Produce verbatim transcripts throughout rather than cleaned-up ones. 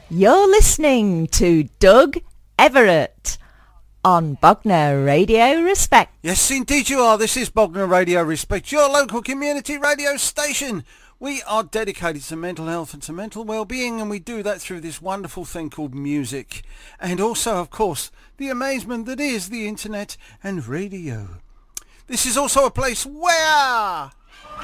You're listening to Doug Everett on Bognor Radio Respect. Yes, indeed you are. This is Bognor Radio Respect, your local community radio station. We are dedicated to mental health and to mental well-being, and we do that through this wonderful thing called music. And also, of course, the amazement that is the internet and radio. This is also a place where...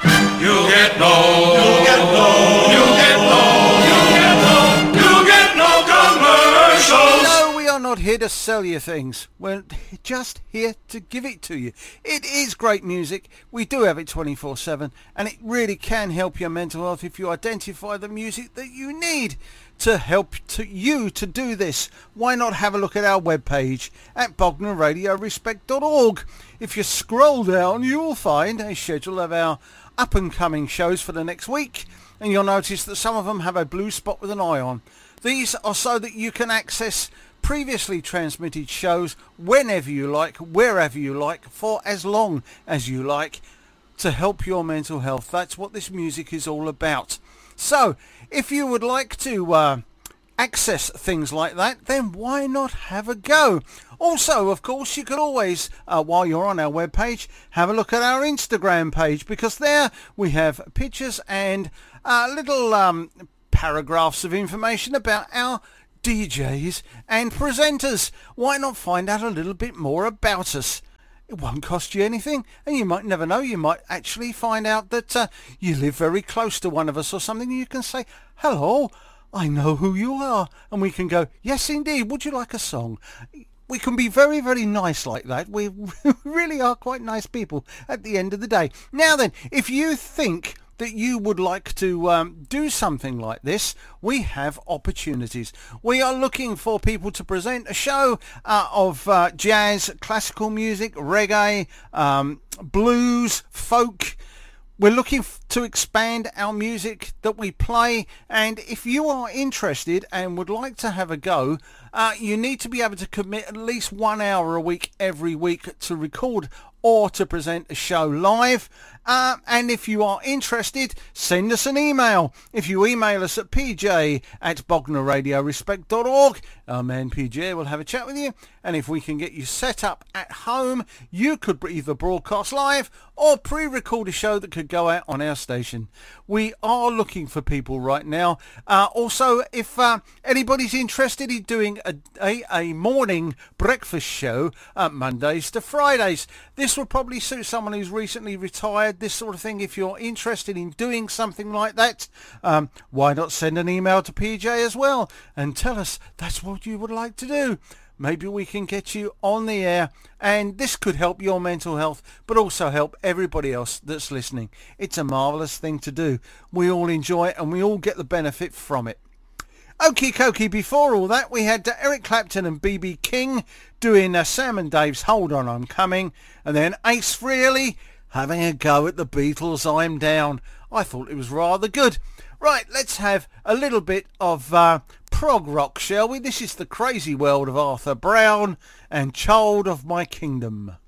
You get no, you get no, you get no, you get no, you get no commercials. No, we are not here to sell you things. We're just here to give it to you. It is great music. We do have it twenty-four seven, and it really can help your mental health if you identify the music that you need to help to you to do this. Why not have a look at our webpage at bognor radio respect dot org. If you scroll down, you will find a schedule of our up-and-coming shows for the next week, and you'll notice that some of them have a blue spot with an eye on. These are so that you can access previously transmitted shows whenever you like, wherever you like, for as long as you like, to help your mental health. That's what this music is all about. So, if you would like to uh, access things like that, then why not have a go? Also, of course, you could always, uh, while you're on our webpage, have a look at our Instagram page, because there we have pictures and uh, little um, paragraphs of information about our D Js and presenters. Why not find out a little bit more about us? It won't cost you anything, and you might never know, you might actually find out that uh, you live very close to one of us or something, and you can say, hello, I know who you are, and we can go, yes indeed, would you like a song? We can be very, very nice like that. We really are quite nice people at the end of the day. Now then, if you think that you would like to um, do something like this, we have opportunities. We are looking for people to present a show uh, of uh, jazz, classical music, reggae, um, blues, folk. We're looking f- to expand our music that we play, and if you are interested and would like to have a go, uh, you need to be able to commit at least one hour a week every week to record or to present a show live. Uh, and if you are interested, send us an email. If you email us at p j at bognor radio respect dot org, our man P J will have a chat with you. And if we can get you set up at home, you could either broadcast live or pre-record a show that could go out on our station. We are looking for people right now. Uh, also, if uh, anybody's interested in doing a, a, a morning breakfast show uh, Mondays to Fridays, this will probably suit someone who's recently retired, this sort of thing. If you're interested in doing something like that, um, why not send an email to P J as well and tell us that's what you would like to do. Maybe we can get you on the air, and this could help your mental health, but also help everybody else that's listening. It's a marvellous thing to do. We all enjoy it, and we all get the benefit from it. Okie dokie, before all that, we had uh, Eric Clapton and B B King doing uh, Sam and Dave's Hold On, I'm Coming, and then Ace Frehley having a go at the Beatles' I'm Down. I thought it was rather good. Right, let's have a little bit of uh, prog rock, shall we? This is The Crazy World of Arthur Brown and Child of My Kingdom.